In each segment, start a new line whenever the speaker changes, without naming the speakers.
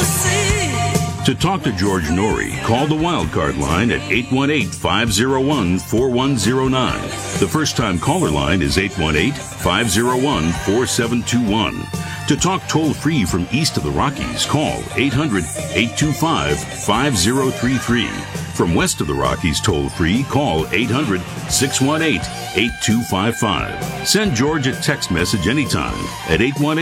To talk to George Norrie, call the Wildcard line at 818-501-4109. The first-time caller line is 818-501-4721. To talk toll-free from east of the Rockies, call 800-825-5033. From west of the Rockies toll-free, call 800-618-8255. Send George a text message anytime at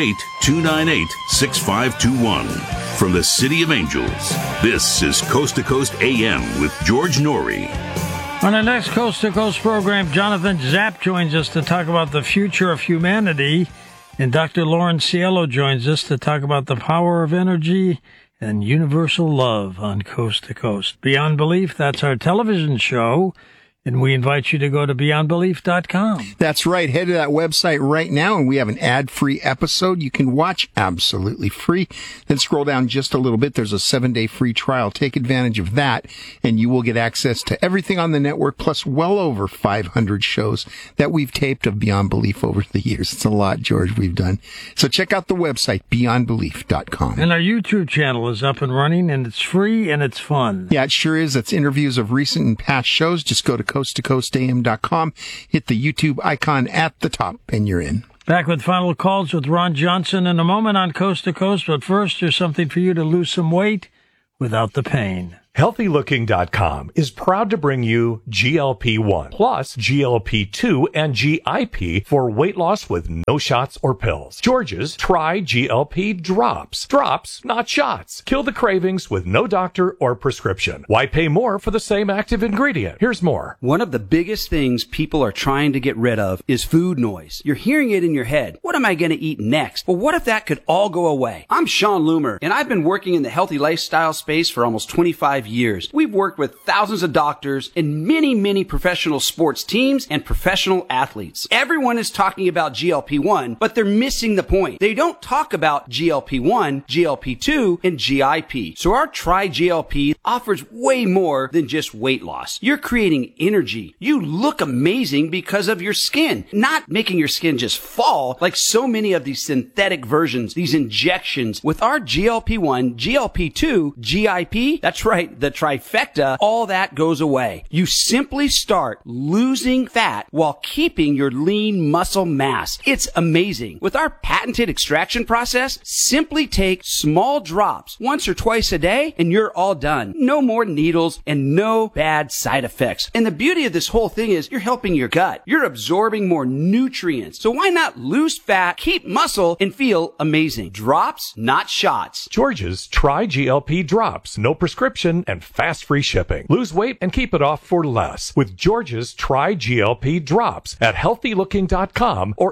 818-298-6521. From the City of Angels, this is Coast to Coast AM with George Norrie.
On the next Coast to Coast program, Jonathan Zapp joins us to talk about the future of humanity, and Dr. Lauren Cielo joins us to talk about the power of energy and universal love on Coast to Coast. Beyond Belief, that's our television show, and we invite you to go to beyondbelief.com.
That's right. Head to that website right now, and we have an ad-free episode you can watch absolutely free. Then scroll down just a little bit. There's a 7-day free trial. Take advantage of that, and you will get access to everything on the network, plus well over 500 shows that we've taped of Beyond Belief over the years. It's a lot, George, we've done. So check out the website, beyondbelief.com.
And our YouTube channel is up and running, and it's free, and it's fun.
Yeah, it sure is. It's interviews of recent and past shows. Just go to coasttocoastam.com, hit the YouTube icon at the top, and you're in.
Back with final calls with Ron Johnson in a moment on Coast to Coast, but first, there's something for you to lose some weight without the pain.
HealthyLooking.com is proud to bring you GLP-1 plus GLP-2 and GIP for weight loss with no shots or pills. George's Try GLP Drops. Drops, not shots. Kill the cravings with no doctor or prescription. Why pay more for the same active ingredient? Here's more.
One of the biggest things people are trying to get rid of is food noise. You're hearing it in your head. What am I going to eat next? Well, what if that could all go away? I'm Sean Loomer, and I've been working in the healthy lifestyle space for almost 25 years. We've worked with thousands of doctors and many professional sports teams and professional athletes. Everyone is talking about GLP-1, but they're missing the point. They don't talk about GLP-1, GLP-2, and GIP. So our Try GLP offers way more than just weight loss. You're creating energy. You look amazing because of your skin, not making your skin just fall like so many of these synthetic versions, these injections. With our GLP-1, GLP-2, GIP, that's right, the trifecta, all that goes away. You simply start losing fat while keeping your lean muscle mass. It's amazing. With our patented extraction process, simply take small drops once or twice a day and you're all done. No more needles and no bad side effects. And the beauty of this whole thing is you're helping your gut. You're absorbing more nutrients. So why not lose fat, keep muscle, and feel amazing? Drops, not shots.
George's Try GLP Drops. No prescription and fast free shipping. Lose weight and keep it off for less with George's Try GLP Drops at healthylooking.com or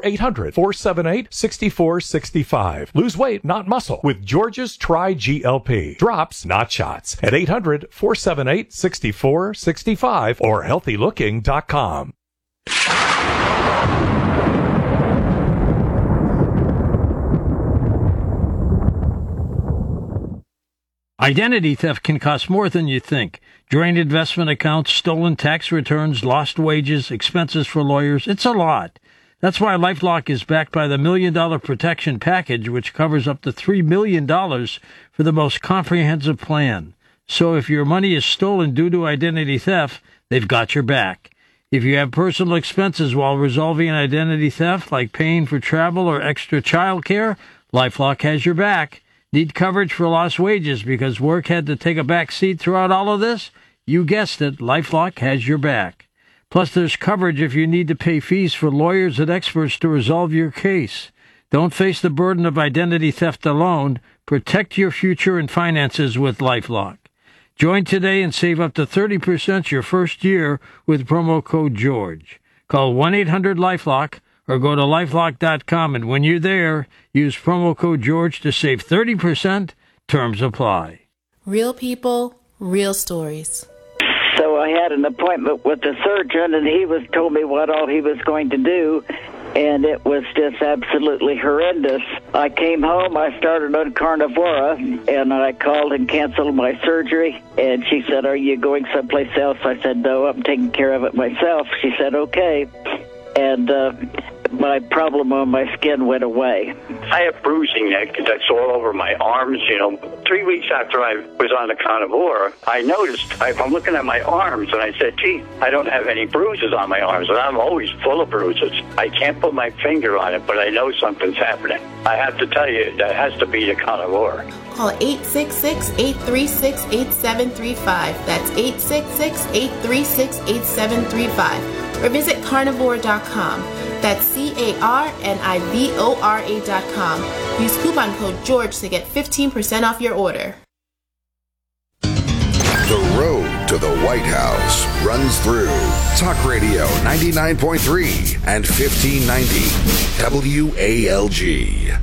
800-478-6465. Lose weight, not muscle with George's Try GLP Drops, not shots at 800-478-6465 or healthylooking.com.
Identity theft can cost more than you think. Drained investment accounts, stolen tax returns, lost wages, expenses for lawyers. It's a lot. That's why LifeLock is backed by the $1 Million Protection Package, which covers up to $3 million for the most comprehensive plan. So if your money is stolen due to identity theft, they've got your back. If you have personal expenses while resolving identity theft, like paying for travel or extra child care, LifeLock has your back. Need coverage for lost wages because work had to take a back seat throughout all of this? You guessed it, LifeLock has your back. Plus, there's coverage if you need to pay fees for lawyers and experts to resolve your case. Don't face the burden of identity theft alone. Protect your future and finances with LifeLock. Join today and save up to 30% your first year with promo code GEORGE. Call 1-800-LifeLock or go to lifelock.com, and when you're there, use promo code GEORGE to save 30%. Terms apply.
Real people, real stories.
So I had an appointment with the surgeon, and he told me what all he was going to do, and it was just absolutely horrendous. I came home, I started on Carnivora, and I called and canceled my surgery, and she said, "Are you going someplace else?" I said, "No, I'm taking care of it myself." She said, "Okay." And my problem on my skin went away.
I have bruising that's all over my arms. 3 weeks after I was on the carnivore, I noticed, I'm looking at my arms, and I said, gee, I don't have any bruises on my arms, and I'm always full of bruises. I can't put my finger on it, but I know something's happening. I have to tell you, that has to be the carnivore.
Call 866-836-8735. That's 866-836-8735. Or visit carnivore.com. That's carnivora.com. Use coupon code George to get 15% off your order.
The road to the White House runs through Talk Radio 99.3 and 1590 WALG.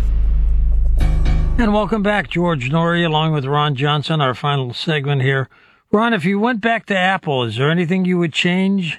And welcome back, George Noory, along with Ron Johnson, our final segment here. Ron, if you went back to Apple, is there anything you would change?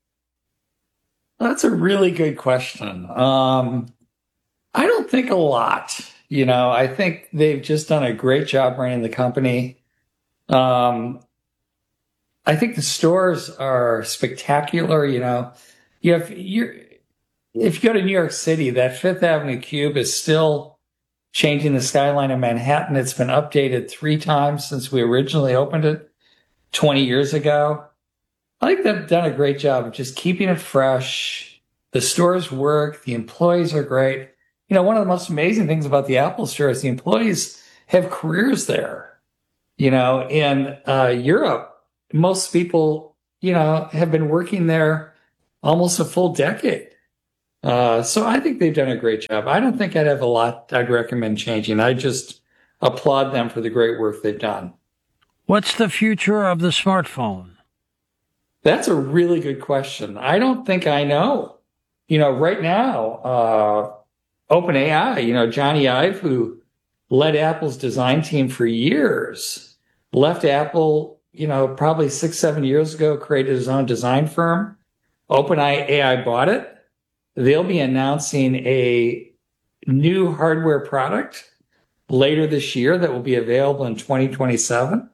That's a really good question. I don't think a lot. I think they've just done a great job running the company. I think the stores are spectacular. If you go to New York City, that Fifth Avenue Cube is still changing the skyline of Manhattan. It's been updated 3 times since we originally opened it 20 years ago. I think they've done a great job of just keeping it fresh. The stores work. The employees are great. One of the most amazing things about the Apple store is the employees have careers there. In Europe, most people, have been working there almost a full decade. So I think they've done a great job. I don't think I'd have a lot I'd recommend changing. I just applaud them for the great work they've done.
What's the future of the smartphone?
That's a really good question. I don't think I know. Right now, OpenAI, Johnny Ive, who led Apple's design team for years, left Apple, probably 6-7 years ago, created his own design firm. OpenAI bought it. They'll be announcing a new hardware product later this year that will be available in 2027.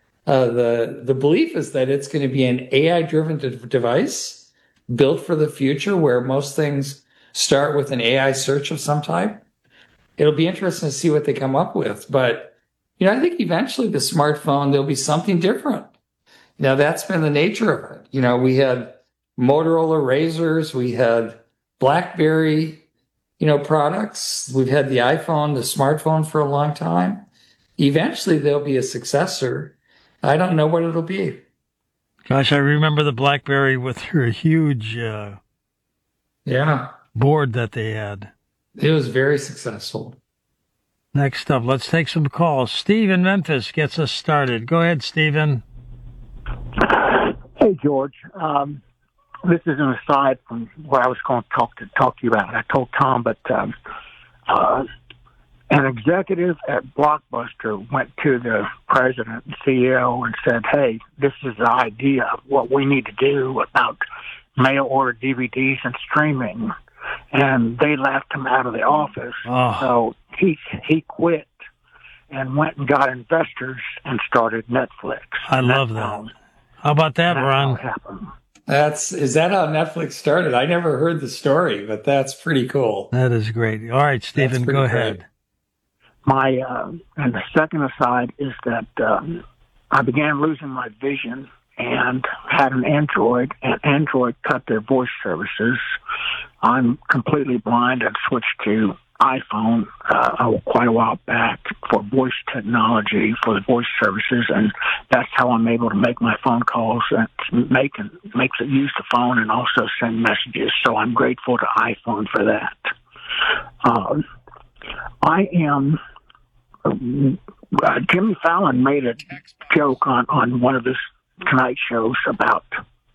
The belief is that it's going to be an AI-driven device built for the future where most things start with an AI search of some type. It'll be interesting to see what they come up with. But, I think eventually the smartphone, there'll be something different. Now, that's been the nature of it. We had Motorola Razrs, we had BlackBerry, products. We've had the iPhone, the smartphone for a long time. Eventually there'll be a successor. I don't know what it'll be.
Gosh, I remember the BlackBerry with her huge board that they had.
It was very successful.
Next up, let's take some calls. Steve in Memphis gets us started. Go ahead, Stephen.
Hey, George. This is an aside from what I was going to talk to you about. I told Tom, but an executive at Blockbuster went to the president and CEO and said, hey, this is the idea of what we need to do about mail-order DVDs and streaming. And they left him out of the office. Oh. So he quit and went and got investors and started Netflix.
I love that. How about that, Ron?
Is that how Netflix started? I never heard the story, but that's pretty cool.
That is great. All right, Stephen, go ahead.
And the second aside is that I began losing my vision and had an Android, and Android cut their voice services. I'm completely blind and switched to iPhone quite a while back for voice technology for the voice services, and that's how I'm able to make my phone calls and makes it use the phone and also send messages. So I'm grateful to iPhone for that. Jimmy Fallon made a joke on one of his Tonight shows about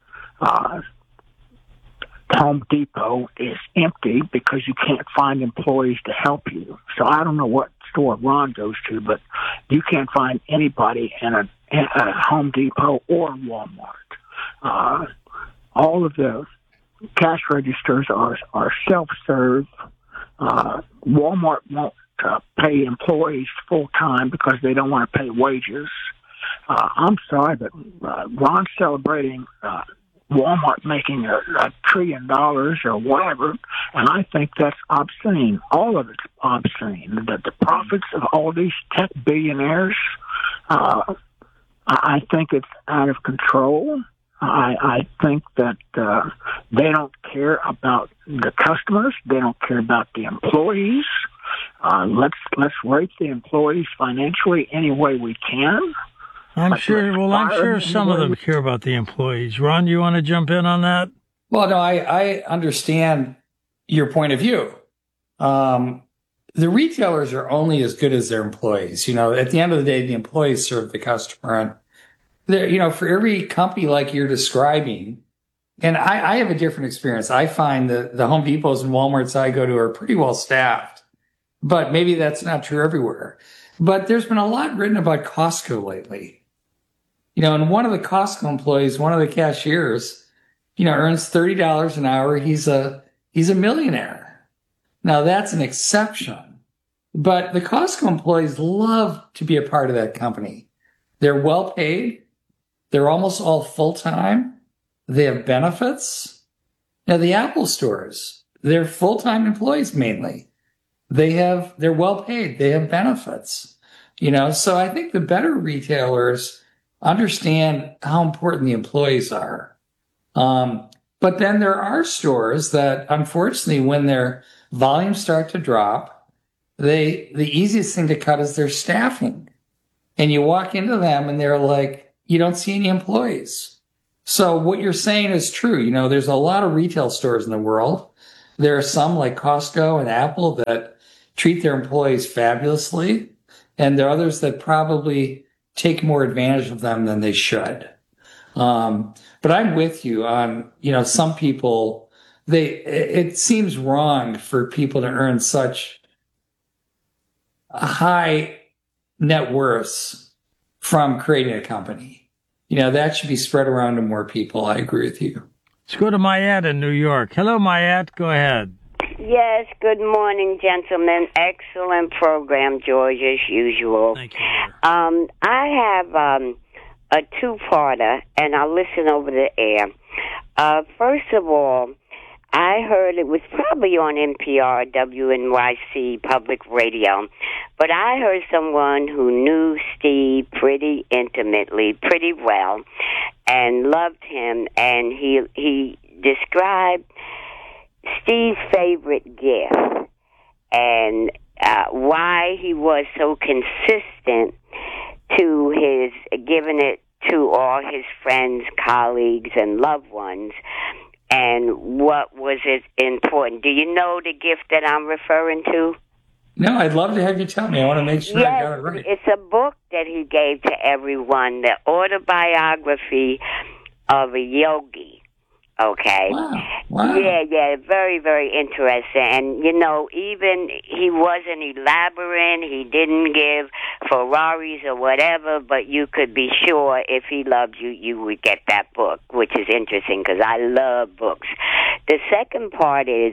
Home Depot is empty because you can't find employees to help you. So I don't know what store Ron goes to, but you can't find anybody in a Home Depot or Walmart. All of the cash registers are self-serve. Walmart won't pay employees full-time because they don't want to pay wages. I'm sorry, but Ron's celebrating Walmart making $1 trillion or whatever, and I think that's obscene. All of it's obscene. The profits of all these tech billionaires, I think it's out of control. I think that they don't care about the customers. They don't care about the employees. Let's rate the employees financially any way we can.
I'm sure some of them care about the employees. Ron, you want to jump in on that?
Well, no, I understand your point of view. The retailers are only as good as their employees. You know, at the end of the day, the employees serve the customer. And, you know, for every company like you're describing, and I have a different experience. I find that the Home Depots and Walmarts I go to are pretty well staffed, but maybe that's not true everywhere. But there's been a lot written about Costco lately. You know, and one of the Costco employees, one of the cashiers, you know, earns $30 an hour. He's a millionaire. Now that's an exception, but the Costco employees love to be a part of that company. They're well paid. They're almost all full time. They have benefits. Now the Apple stores, they're full-time employees mainly. They're well paid. They have benefits, you know, so I think the better retailers understand how important the employees are. But then there are stores that, unfortunately, when their volumes start to drop, the easiest thing to cut is their staffing. And you walk into them and they're like, you don't see any employees. So what you're saying is true. You know, there's a lot of retail stores in the world. There are some like Costco and Apple that treat their employees fabulously. And there are others that probably take more advantage of them than they should. But I'm with you on, you know, some people, it seems wrong for people to earn such high net worths from creating a company. You know, that should be spread around to more people. I agree with you.
Let's go to Mayat in New York. Hello, Mayat. Go ahead.
Yes, good morning, gentlemen. Excellent program, George, as usual.
Thank you.
I have a two-parter, and I'll listen over the air. First of all, I heard it was probably on NPR, WNYC Public Radio, but I heard someone who knew Steve pretty intimately, pretty well, and loved him, and he described Steve's favorite gift and why he was so consistent to his giving it to all his friends, colleagues, and loved ones, and what was it important. Do you know the gift that I'm referring to?
No, I'd love to have you tell me. I want to make sure I got it right.
It's a book that he gave to everyone, the autobiography of a yogi. Okay.
Wow.
Yeah, very, very interesting. And, you know, even he wasn't elaborate. He didn't give Ferraris or whatever, but you could be sure if he loved you, you would get that book, which is interesting because I love books. The second part is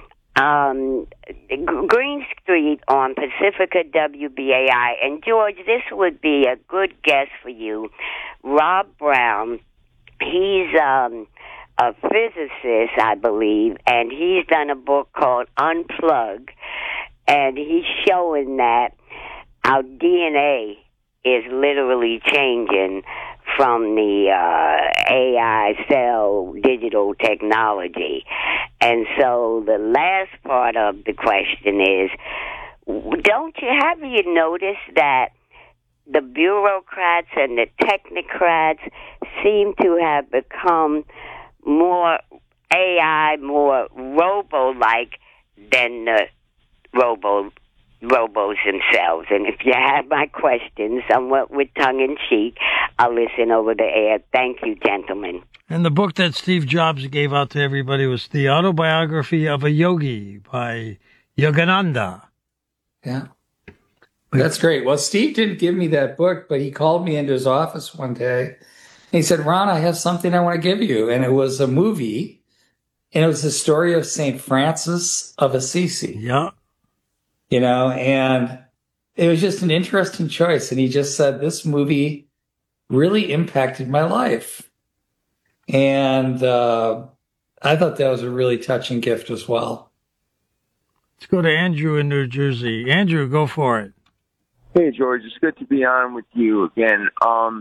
Green Street on Pacifica WBAI. And, George, this would be a good guest for you. Rob Brown, he's a physicist, I believe, and he's done a book called Unplug, and he's showing that our DNA is literally changing from the AI cell digital technology. And so the last part of the question is, have you noticed that the bureaucrats and the technocrats seem to have become more AI, more robo-like than the robos themselves? And if you have my questions, somewhat with tongue-in-cheek, I'll listen over the air. Thank you, gentlemen.
And the book that Steve Jobs gave out to everybody was The Autobiography of a Yogi by Yogananda.
Yeah. That's great. Well, Steve didn't give me that book, but he called me into his office one day. He said, Ron, I have something I want to give you. And it was a movie, and it was the story of St. Francis of Assisi.
Yeah.
You know, and it was just an interesting choice. And he just said, this movie really impacted my life. And I thought that was a really touching gift as well.
Let's go to Andrew in New Jersey. Andrew, go for it.
Hey, George. It's good to be on with you again.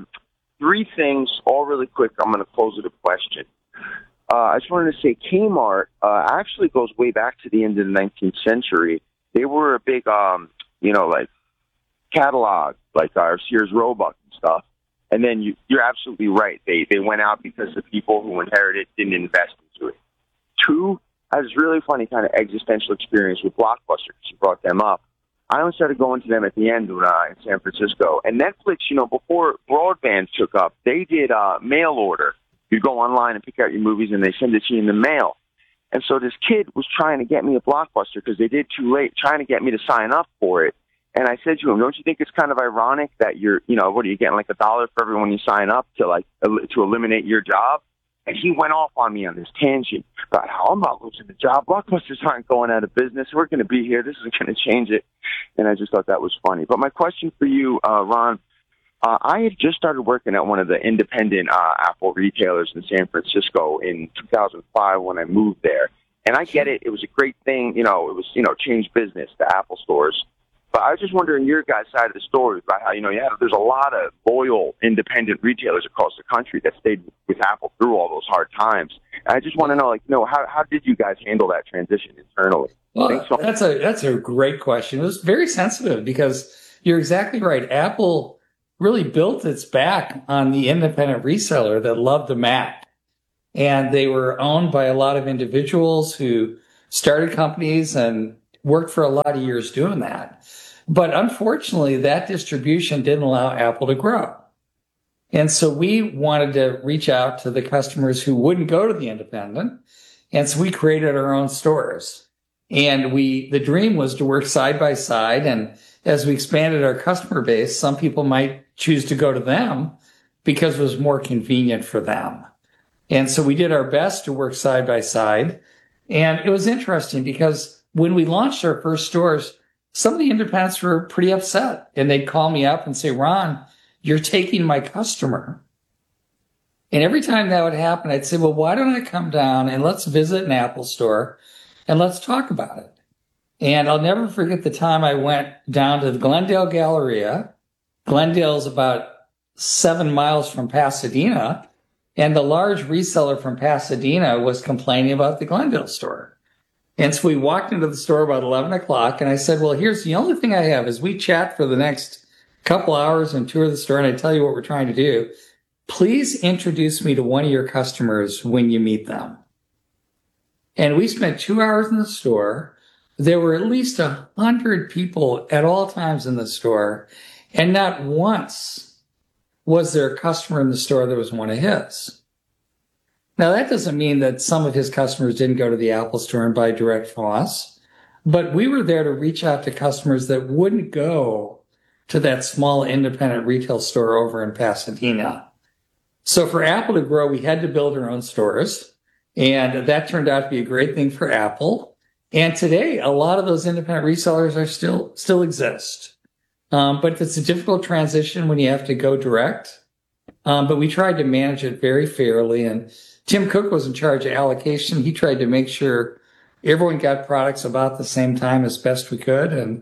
3 things, all really quick. I'm going to close with a question. I just wanted to say Kmart actually goes way back to the end of the 19th century. They were a big, like catalog, like our Sears Roebuck and stuff. And then you're absolutely right. They went out because the people who inherited didn't invest into it. 2, I had this really funny kind of existential experience with Blockbuster because you brought them up. I only started going to them at the end when in San Francisco. And Netflix, before broadband took up, they did mail order. You go online and pick out your movies, and they send it to you in the mail. And so this kid was trying to get me a Blockbuster because they did too late, trying to get me to sign up for it. And I said to him, don't you think it's kind of ironic that you're, what are you getting, like $1 for everyone you sign up to eliminate your job? And he went off on me on this tangent about how I'm not losing the job. Blockbusters aren't going out of business. We're going to be here. This isn't going to change it. And I just thought that was funny. But my question for you, Ron, I had just started working at one of the independent Apple retailers in San Francisco in 2005 when I moved there. And I get it. It was a great thing. It was, changed business, the Apple stores. But I was just wondering your guys' side of the story about how, there's a lot of loyal independent retailers across the country that stayed with Apple through all those hard times. And I just want to know, how did you guys handle that transition internally?
Well, that's a great question. It was very sensitive because you're exactly right. Apple really built its back on the independent reseller that loved the Mac. And they were owned by a lot of individuals who started companies and worked for a lot of years doing that. But unfortunately, that distribution didn't allow Apple to grow. And so we wanted to reach out to the customers who wouldn't go to the independent. And so we created our own stores. And the dream was to work side by side. And as we expanded our customer base, some people might choose to go to them because it was more convenient for them. And so we did our best to work side by side. And it was interesting because when we launched our first stores, some of the independents were pretty upset. And they'd call me up and say, Ron, you're taking my customer. And every time that would happen, I'd say, well, why don't I come down and let's visit an Apple store and let's talk about it. And I'll never forget the time I went down to the Glendale Galleria. Glendale's about 7 miles from Pasadena. And the large reseller from Pasadena was complaining about the Glendale store. And so we walked into the store about 11 o'clock, and I said, well, here's the only thing I have is we chat for the next couple hours and tour the store, and I tell you what we're trying to do. Please introduce me to one of your customers when you meet them. And we spent 2 hours in the store. There were at least 100 people at all times in the store, and not once was there a customer in the store that was one of his. Now, that doesn't mean that some of his customers didn't go to the Apple store and buy direct from us, but we were there to reach out to customers that wouldn't go to that small independent retail store over in Pasadena. So for Apple to grow, we had to build our own stores, and that turned out to be a great thing for Apple. And today, a lot of those independent resellers are still exist. But it's a difficult transition when you have to go direct. But we tried to manage it very fairly, and Tim Cook was in charge of allocation. He tried to make sure everyone got products about the same time as best we could, and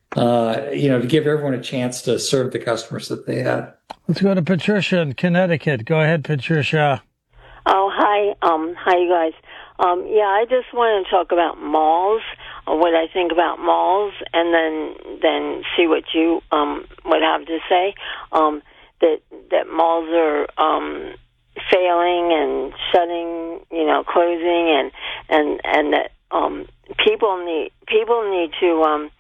to give everyone a chance to serve the customers that they had.
Let's go to Patricia in Connecticut. Go ahead, Patricia.
Oh, hi. Hi, you guys. I just want to talk about malls, what I think about malls, and then see what you would have to say. That malls are failing and shutting, closing, and that people need to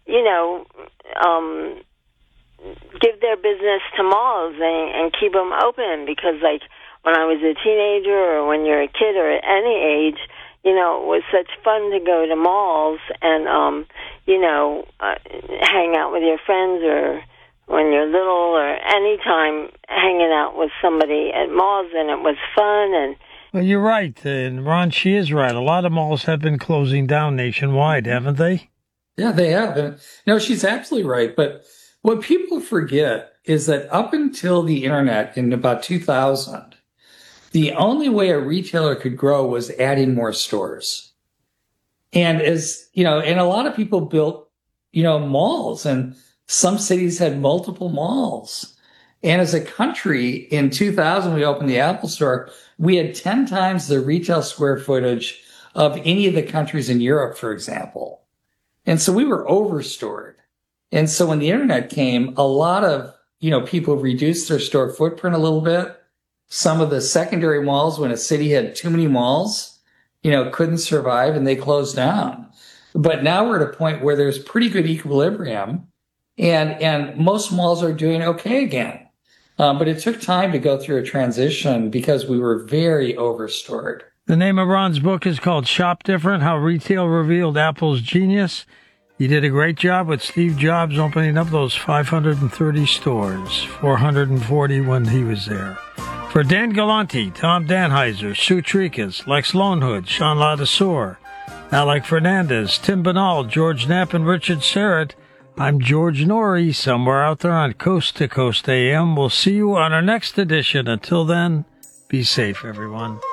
give their business to malls and keep them open, because like when I was a teenager or when you're a kid or at any age, it was such fun to go to malls and hang out with your friends, or when you're little, or any time hanging out with somebody at malls, and it was fun. And
well, you're right, and Ron, she is right. A lot of malls have been closing down nationwide, haven't they?
Yeah, they have. And, no, she's absolutely right. But what people forget is that up until the internet in about 2000, the only way a retailer could grow was adding more stores. And as, you know, and a lot of people built, you know, malls, and some cities had multiple malls. And as a country, in 2000, we opened the Apple Store. We had 10 times the retail square footage of any of the countries in Europe, for example. And so we were overstored. And so when the internet came, a lot of, you know, people reduced their store footprint a little bit. Some of the secondary malls, when a city had too many malls, you know, couldn't survive and they closed down. But now we're at a point where there's pretty good equilibrium, and most malls are doing okay again. But it took time to go through a transition because we were very overstored.
The name of Ron's book is called Shop Different, How Retail Revealed Apple's Genius. He did a great job with Steve Jobs opening up those 530 stores, 440 when he was there. For Dan Galante, Tom Danheiser, Sue Trikas, Lex Lonehood, Sean Ladouceur, Alec Fernandez, Tim Banal, George Knapp, and Richard Serrett, I'm George Norrie, somewhere out there on Coast to Coast AM. We'll see you on our next edition. Until then, be safe, everyone.